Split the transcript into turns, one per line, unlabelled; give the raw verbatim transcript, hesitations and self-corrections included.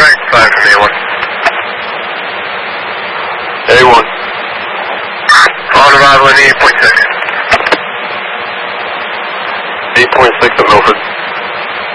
track five from A one.
A one.
On arrival at eight point six.
eight point six at Milford.